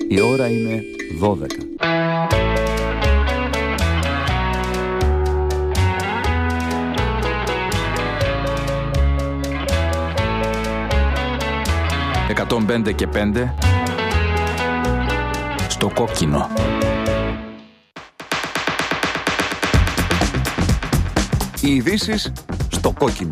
Η ώρα είναι 12. «105 και 5» στο κόκκινο. Οι ειδήσεις στο κόκκινο.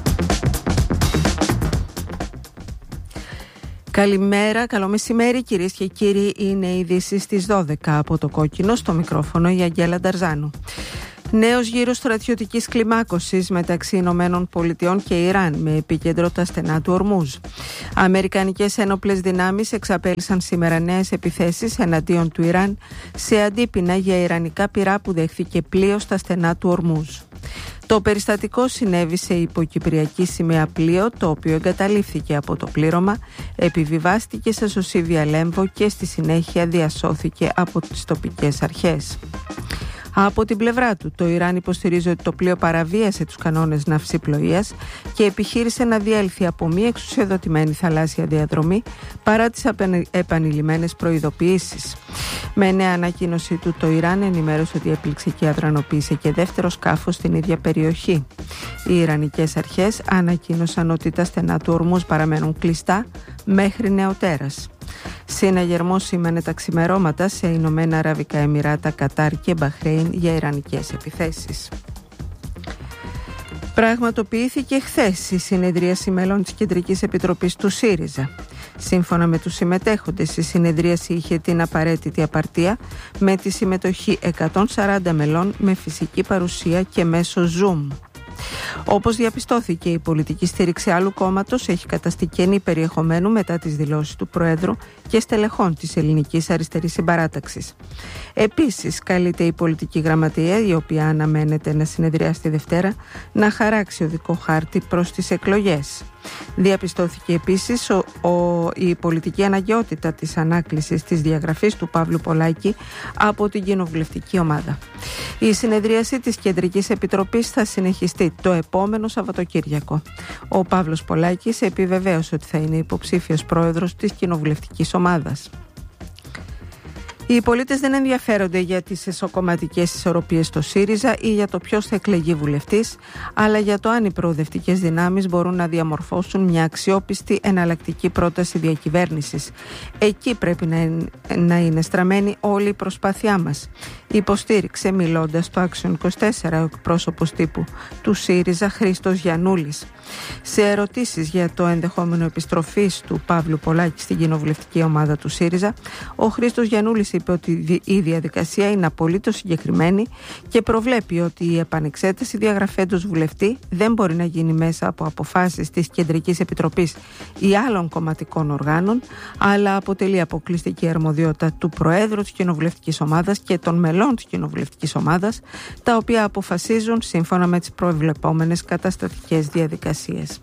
Καλημέρα, καλό μεσημέρι κυρίες και κύριοι. Είναι οι ειδήσεις στις 12 από το κόκκινο, στο μικρόφωνο η Αγγέλα Νταρζάνου. Νέος γύρος στρατιωτικής κλιμάκωσης μεταξύ Ηνωμένων Πολιτειών και Ιράν με επίκεντρο τα στενά του Ορμούζ. Αμερικανικές ένοπλες δυνάμεις εξαπέλυσαν σήμερα νέες επιθέσεις εναντίον του Ιράν σε αντίπεινα για ιρανικά πυρά που δέχθηκε πλοίο στα στενά του Ορμούζ. Το περιστατικό συνέβη σε υποκυπριακή σημαία πλοίο, το οποίο εγκαταλείφθηκε από το πλήρωμα, επιβιβάστηκε σε σωσίβια Λέμβο και στη συνέχεια διασώθηκε από τις τοπικές αρχές. Από την πλευρά του, το Ιράν υποστηρίζει ότι το πλοίο παραβίασε τους κανόνες ναυσιπλοείας και επιχείρησε να διέλθει από μη εξουσιοδοτημένη θαλάσσια διαδρομή παρά τις επανειλημμένες προειδοποιήσεις. Με νέα ανακοίνωσή του, το Ιράν ενημέρωσε ότι έπληξε και αδρανοποίησε και δεύτερο σκάφος στην ίδια περιοχή. Οι Ιρανικές αρχές ανακοίνωσαν ότι τα στενά του Ορμούζ παραμένουν κλειστά μέχρι νεοτέρας. Συναγερμός σήμανε τα ξημερώματα σε Ηνωμένα Αραβικά Εμιράτα, Κατάρ και Μπαχρέιν για ιρανικές επιθέσεις. Πραγματοποιήθηκε χθες η συνεδρίαση μέλων της Κεντρικής Επιτροπής του ΣΥΡΙΖΑ. Σύμφωνα με τους συμμετέχοντες, η συνεδρίαση είχε την απαραίτητη απαρτία με τη συμμετοχή 140 μελών με φυσική παρουσία και μέσω Zoom. Όπως διαπιστώθηκε, η πολιτική στήριξη άλλου κόμματος έχει καταστεί κενή περιεχομένου μετά τις δηλώσεις του Προέδρου και στελεχών της Ελληνικής Αριστερής Συμπαράταξης. Επίσης, καλείται η πολιτική γραμματεία, η οποία αναμένεται να συνεδριάσει τη Δευτέρα, να χαράξει οδικό χάρτη προς τις εκλογές. Διαπιστώθηκε επίσης η πολιτική αναγκαιότητα της ανάκλησης της διαγραφής του Παύλου Πολάκη από την κοινοβουλευτική ομάδα. Η συνεδρίαση της Κεντρικής Επιτροπής θα συνεχιστεί το επόμενο Σαββατοκύριακο. Ο Παύλος Πολάκης επιβεβαίωσε ότι θα είναι υποψήφιος πρόεδρος της κοινοβουλευτικής ομάδας. Οι πολίτες δεν ενδιαφέρονται για τις εσωκομματικές ισορροπίες στο ΣΥΡΙΖΑ ή για το ποιος θα εκλεγεί βουλευτής, αλλά για το αν οι προοδευτικές δυνάμεις μπορούν να διαμορφώσουν μια αξιόπιστη εναλλακτική πρόταση διακυβέρνησης. Εκεί πρέπει να είναι στραμμένη όλη η προσπάθειά μας, υποστήριξε μιλώντας στο Action 24 ο εκπρόσωπος τύπου του ΣΥΡΙΖΑ Χρήστος Γιαννούλης. Σε ερωτήσεις για το ενδεχόμενο επιστροφής του Παύλου Πολάκη στην κοινοβουλευτική ομάδα του ΣΥΡΙΖΑ, ο Χρήστος Γιαννούλης είπε ότι η διαδικασία είναι απολύτως συγκεκριμένη και προβλέπει ότι η επανεξέταση διαγραφέντος βουλευτή δεν μπορεί να γίνει μέσα από αποφάσεις της Κεντρικής Επιτροπής ή άλλων κομματικών οργάνων, αλλά αποτελεί αποκλειστική αρμοδιότητα του Προέδρου της κοινοβουλευτικής ομάδας και των μελών της κοινοβουλευτικής ομάδας, τα οποία αποφασίζουν σύμφωνα με τις προβλεπόμενες καταστατικές διαδικασίες.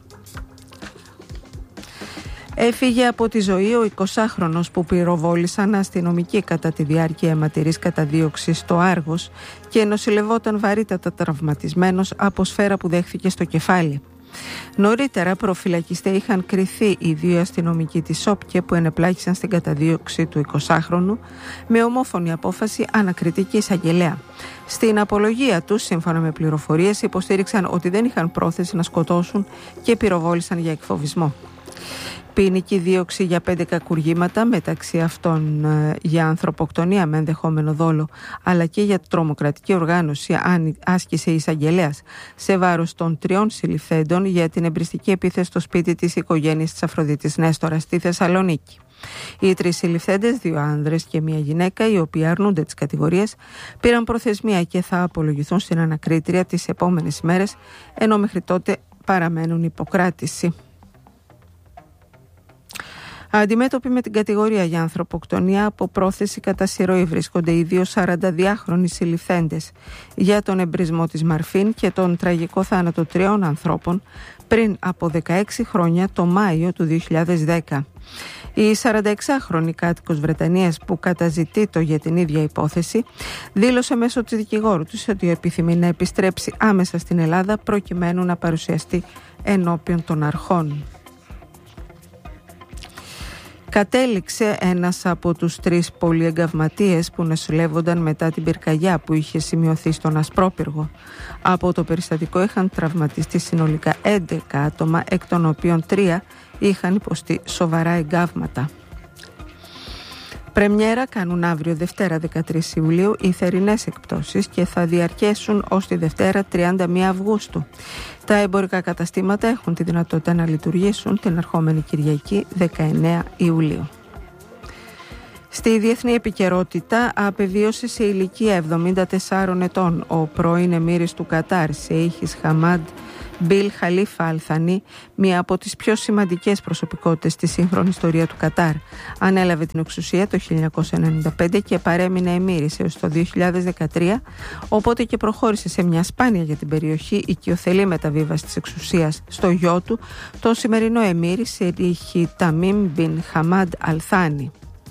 Έφυγε από τη ζωή ο 20χρονος που πυροβόλησαν αστυνομικοί κατά τη διάρκεια αιματηρής καταδίωξης στο Άργος και νοσηλευόταν βαρύτατα τραυματισμένος από σφαίρα που δέχθηκε στο κεφάλι. Νωρίτερα προφυλακιστέ είχαν κριθεί οι δύο αστυνομικοί της ΣΟΠΚΕ που ενεπλάκησαν στην καταδίωξη του 20χρονου με ομόφωνη απόφαση ανακριτική εισαγγελέα. Στην απολογία τους, σύμφωνα με πληροφορίες, υποστήριξαν ότι δεν είχαν πρόθεση να σκοτώσουν και πυροβόλησαν για εκφοβισμό. Ποινική δίωξη για 5 κακουργήματα, μεταξύ αυτών για ανθρωποκτονία με ενδεχόμενο δόλο, αλλά και για τρομοκρατική οργάνωση, άσκησε η εισαγγελέας σε βάρος των 3 συλληφθέντων για την εμπριστική επίθεση στο σπίτι της οικογένειας της Αφροδίτης Νέστορα στη Θεσσαλονίκη. Οι 3 συλληφθέντες, 2 άνδρες και 1 γυναίκα, οι οποίοι αρνούνται τις κατηγορίες, πήραν προθεσμία και θα απολογηθούν στην ανακρίτρια τις επόμενες ημέρες, ενώ μέχρι τότε παραμένουν υποκράτηση. Αντιμέτωποι με την κατηγορία για ανθρωποκτονία από πρόθεση κατά συρροή βρίσκονται οι 2 42χρονοι συλληφθέντες για τον εμπρισμό της Μαρφίν και τον τραγικό θάνατο 3 ανθρώπων πριν από 16 χρόνια το Μάιο του 2010. Η 46χρονη κάτοικος Βρετανίας που καταζητείτο για την ίδια υπόθεση δήλωσε μέσω της δικηγόρου της ότι επιθυμεί να επιστρέψει άμεσα στην Ελλάδα προκειμένου να παρουσιαστεί ενώπιον των αρχών. Κατέληξε ένας από τους 3 πολυεγκαυματίες που νοσηλεύονταν μετά την πυρκαγιά που είχε σημειωθεί στον Ασπρόπυργο. Από το περιστατικό είχαν τραυματιστεί συνολικά 11 άτομα, εκ των οποίων 3 είχαν υποστεί σοβαρά εγκάβματα. Πρεμιέρα κάνουν αύριο Δευτέρα 13 Ιουλίου οι θερινές εκπτώσεις και θα διαρκέσουν ως τη Δευτέρα 31 Αυγούστου. Τα εμπορικά καταστήματα έχουν τη δυνατότητα να λειτουργήσουν την ερχόμενη Κυριακή 19 Ιουλίου. Στη διεθνή επικαιρότητα, απεβίωσε σε ηλικία 74 ετών ο πρώην εμμύρης του Κατάρ, Σεϊχης Χαμάντ Μπιλ Χαλίφα Αλ Θανί, μία από τις πιο σημαντικές προσωπικότητες στη σύγχρονη ιστορία του Κατάρ. Ανέλαβε την εξουσία το 1995 και παρέμεινε εμμύρης έως το 2013, οπότε και προχώρησε σε μια σπάνια για την περιοχή οικειοθελή μεταβίβαση της εξουσίας στο γιο του, το σημερινό εμμύρη Σεϊχη Ταμίμ μπιν Χαμάντ Αλ Θάνι.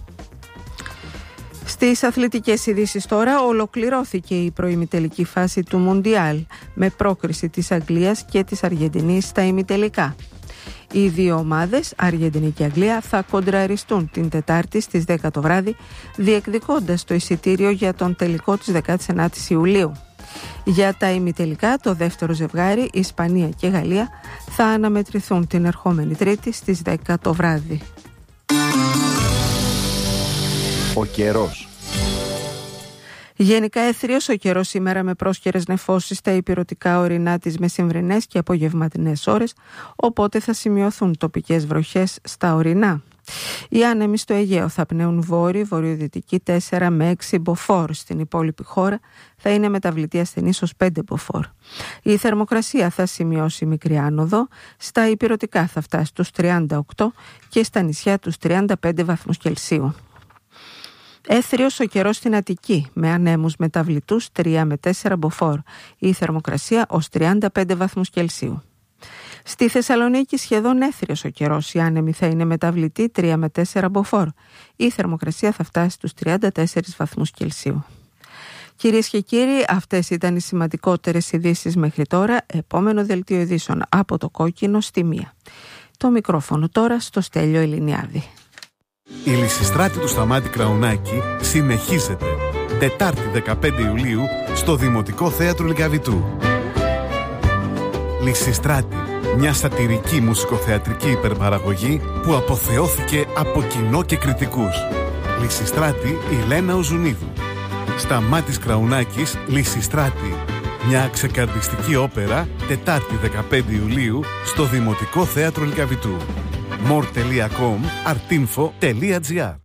Στις αθλητικές ειδήσεις τώρα, ολοκληρώθηκε η προημιτελική φάση του Μουντιάλ με πρόκριση της Αγγλίας και της Αργεντινής στα ημιτελικά. Οι δύο ομάδες, Αργεντινή και Αγγλία, θα κοντραριστούν την Τετάρτη στις 10 το βράδυ, διεκδικώντας το εισιτήριο για τον τελικό της 19ης Ιουλίου. Για τα ημιτελικά, το δεύτερο ζευγάρι, Ισπανία και Γαλλία, θα αναμετρηθούν την ερχόμενη Τρίτη στις 10 το βράδυ. Ο καιρός. Γενικά έθριος ο καιρός σήμερα με πρόσκαιρες νεφώσεις στα ηπειρωτικά ορεινά τις μεσημβρινές και απογευματινές ώρες, οπότε θα σημειωθούν τοπικές βροχές στα ορεινά. Οι άνεμοι στο Αιγαίο θα πνέουν βορειοδυτική 4 με 6 μποφόρ. Στην υπόλοιπη χώρα θα είναι μεταβλητή ασθενής ως 5 μποφόρ. Η θερμοκρασία θα σημειώσει μικρή άνοδο, στα ηπειρωτικά θα φτάσει στους 38 και στα νησιά τους 35 βαθμούς Κελσίου. Έθριος ο καιρός στην Αττική με ανέμους μεταβλητούς 3 με 4 μποφόρ. Η θερμοκρασία ως 35 βαθμούς Κελσίου. Στη Θεσσαλονίκη σχεδόν έθριος ο καιρός. Οι άνεμοι θα είναι μεταβλητοί 3 με 4 μποφόρ. Η θερμοκρασία θα φτάσει στους 34 βαθμούς Κελσίου. Κυρίες και κύριοι, αυτές ήταν οι σημαντικότερες ειδήσεις μέχρι τώρα. Επόμενο δελτίο ειδήσεων από το Κόκκινο στη 1. Το μικρόφωνο τώρα στο Στέλιο Ελληνιάδη. Η Λυσιστράτη του Σταμάτη Κραουνάκη συνεχίζεται. Τετάρτη 15 Ιουλίου στο Δημοτικό Θέατρο Λυκαβητού. Λυσιστράτη, μια σατιρική μουσικοθεατρική υπερπαραγωγή που αποθεώθηκε από κοινό και κριτικούς. Λυσιστράτη Ηλένα Οζουνίδου. Σταμάτης Κραουνάκης, Λυσιστράτη. Μια ξεκαρδιστική όπερα, Τετάρτη 15 Ιουλίου στο Δημοτικό Θέατρο Λυκαβητού. more.com artinfo.gr